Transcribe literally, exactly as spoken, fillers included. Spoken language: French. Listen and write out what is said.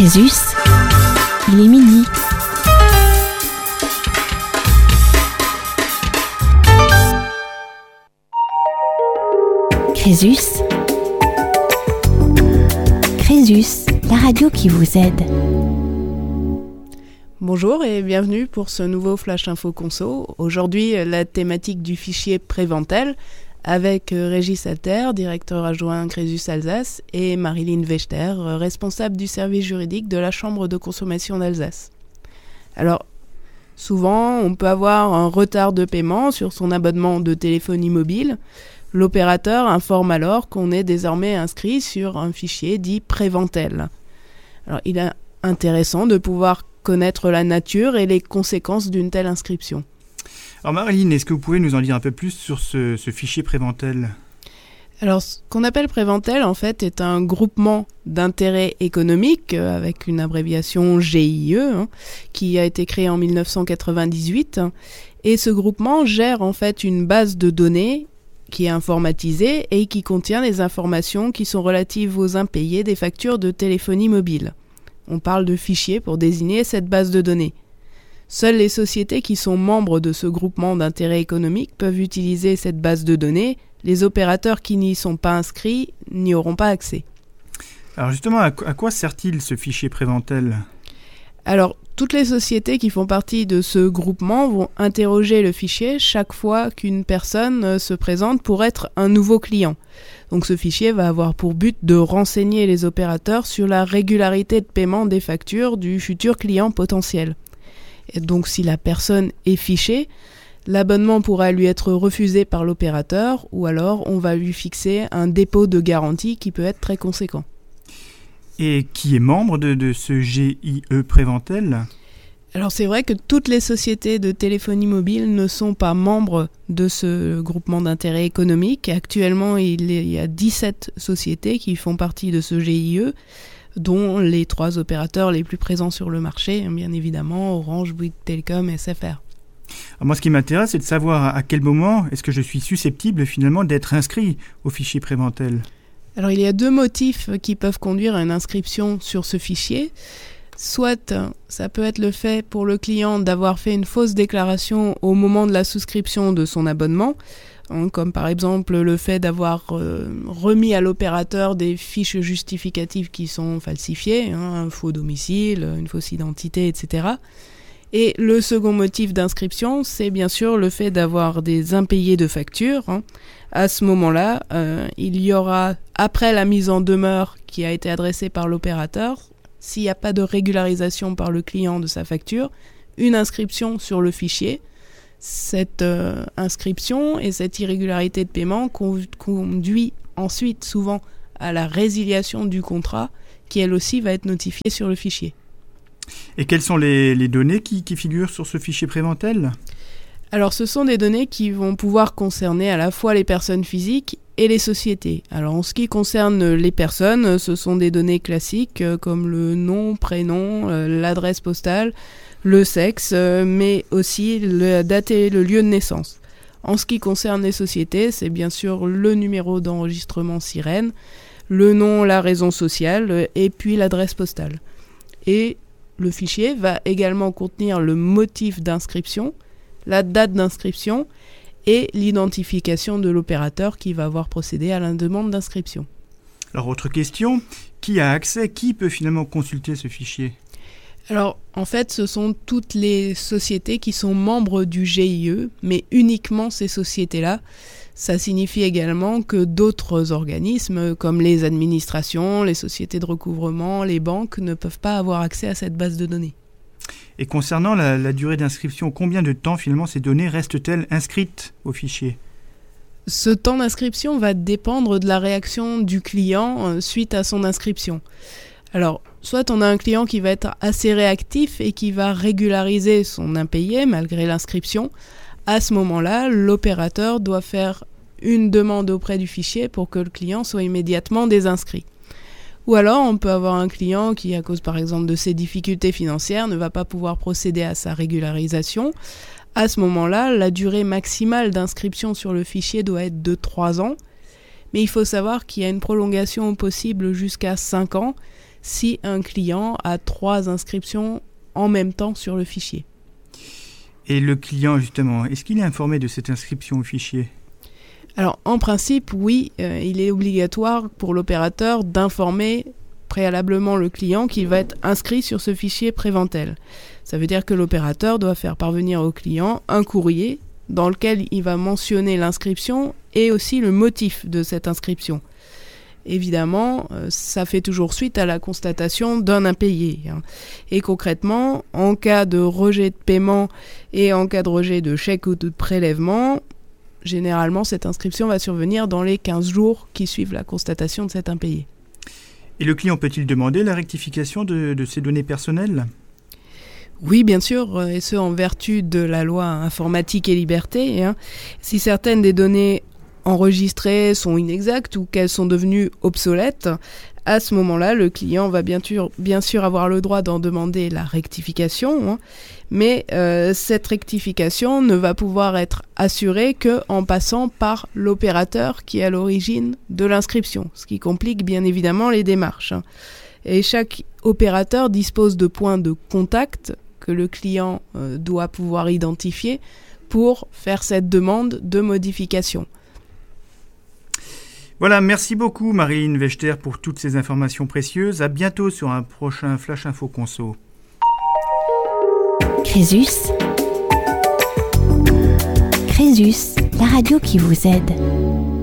Crésus, il est midi. Crésus, Crésus, la radio qui vous aide. Bonjour et bienvenue pour ce nouveau Flash Info Conso. Aujourd'hui, la thématique du fichier Préventel avec Régis Alter, directeur adjoint Crésus Alsace, et Marilyn Wechter, responsable du service juridique de la Chambre de consommation d'Alsace. Alors, souvent, on peut avoir un retard de paiement sur son abonnement de téléphonie mobile. L'opérateur informe alors qu'on est désormais inscrit sur un fichier dit Préventel. Alors, il est intéressant de pouvoir connaître la nature et les conséquences d'une telle inscription. Alors Marilyn, est-ce que vous pouvez nous en dire un peu plus sur ce, ce fichier Préventel ? Alors, ce qu'on appelle Préventel, en fait, est un groupement d'intérêt économique, euh, avec une abréviation G I E, hein, qui a été créé en dix-neuf cent quatre-vingt-dix-huit. Et ce groupement gère en fait une base de données qui est informatisée et qui contient les informations qui sont relatives aux impayés des factures de téléphonie mobile. On parle de fichier pour désigner cette base de données. Seules les sociétés qui sont membres de ce groupement d'intérêt économique peuvent utiliser cette base de données. Les opérateurs qui n'y sont pas inscrits n'y auront pas accès. Alors justement, à quoi sert-il ce fichier Préventel ? Alors, toutes les sociétés qui font partie de ce groupement vont interroger le fichier chaque fois qu'une personne se présente pour être un nouveau client. Donc ce fichier va avoir pour but de renseigner les opérateurs sur la régularité de paiement des factures du futur client potentiel. Et donc si la personne est fichée, l'abonnement pourra lui être refusé par l'opérateur ou alors on va lui fixer un dépôt de garantie qui peut être très conséquent. Et qui est membre de, de ce G I E Préventel ? Alors c'est vrai que toutes les sociétés de téléphonie mobile ne sont pas membres de ce groupement d'intérêt économique. Actuellement, il y a dix-sept sociétés qui font partie de ce G I E, dont les trois opérateurs les plus présents sur le marché, bien évidemment, Orange, Bouygues Telecom et S F R. Alors moi, ce qui m'intéresse, c'est de savoir à quel moment est-ce que je suis susceptible finalement d'être inscrit au fichier Préventel. Alors il y a deux motifs qui peuvent conduire à une inscription sur ce fichier. Soit ça peut être le fait pour le client d'avoir fait une fausse déclaration au moment de la souscription de son abonnement, hein, comme par exemple le fait d'avoir euh, remis à l'opérateur des fiches justificatives qui sont falsifiées, hein, un faux domicile, une fausse identité, et cetera. Et le second motif d'inscription, c'est bien sûr le fait d'avoir des impayés de factures. Hein. À ce moment-là, euh, il y aura, après la mise en demeure qui a été adressée par l'opérateur, s'il n'y a pas de régularisation par le client de sa facture, une inscription sur le fichier. Cette euh, inscription et cette irrégularité de paiement conduit ensuite souvent à la résiliation du contrat qui elle aussi va être notifiée sur le fichier. Et quelles sont les, les données qui, qui figurent sur ce fichier Préventel ? Alors ce sont des données qui vont pouvoir concerner à la fois les personnes physiques et les sociétés. Alors en ce qui concerne les personnes, ce sont des données classiques euh, comme le nom, prénom, euh, l'adresse postale, le sexe, euh, mais aussi la date et le lieu de naissance. En ce qui concerne les sociétés, c'est bien sûr le numéro d'enregistrement SIREN, le nom, la raison sociale euh, et puis l'adresse postale. Et le fichier va également contenir le motif d'inscription, la date d'inscription et l'identification de l'opérateur qui va avoir procédé à la demande d'inscription. Alors, autre question, qui a accès, qui peut finalement consulter ce fichier ? Alors, en fait, ce sont toutes les sociétés qui sont membres du G I E, mais uniquement ces sociétés-là. Ça signifie également que d'autres organismes, comme les administrations, les sociétés de recouvrement, les banques, ne peuvent pas avoir accès à cette base de données. Et concernant la, la durée d'inscription, combien de temps finalement ces données restent-elles inscrites au fichier ? Ce temps d'inscription va dépendre de la réaction du client euh, suite à son inscription. Alors, soit on a un client qui va être assez réactif et qui va régulariser son impayé malgré l'inscription. À ce moment-là, l'opérateur doit faire une demande auprès du fichier pour que le client soit immédiatement désinscrit. Ou alors, on peut avoir un client qui, à cause par exemple de ses difficultés financières, ne va pas pouvoir procéder à sa régularisation. À ce moment-là, la durée maximale d'inscription sur le fichier doit être de trois ans. Mais il faut savoir qu'il y a une prolongation possible jusqu'à cinq ans si un client a trois inscriptions en même temps sur le fichier. Et le client, justement, est-ce qu'il est informé de cette inscription au fichier ? Alors, en principe, oui, euh, il est obligatoire pour l'opérateur d'informer préalablement le client qu'il va être inscrit sur ce fichier Préventel. Ça veut dire que l'opérateur doit faire parvenir au client un courrier dans lequel il va mentionner l'inscription et aussi le motif de cette inscription. Évidemment, euh, ça fait toujours suite à la constatation d'un impayé. Hein. Et concrètement, en cas de rejet de paiement et en cas de rejet de chèque ou de prélèvement, généralement, cette inscription va survenir dans les quinze jours qui suivent la constatation de cet impayé. Et le client peut-il demander la rectification de, de ses données personnelles ? Oui, bien sûr, et ce en vertu de la loi informatique et liberté. Hein. Si certaines des données enregistrées sont inexactes ou qu'elles sont devenues obsolètes, à ce moment-là, le client va bien sûr, bien sûr avoir le droit d'en demander la rectification, hein, mais euh, cette rectification ne va pouvoir être assurée qu'en passant par l'opérateur qui est à l'origine de l'inscription, ce qui complique bien évidemment les démarches. Hein. Et chaque opérateur dispose de points de contact que le client euh, doit pouvoir identifier pour faire cette demande de modification. Voilà, merci beaucoup Marilyn Wechter pour toutes ces informations précieuses. À bientôt sur un prochain Flash Info Conso. Crésus. Crésus, la radio qui vous aide.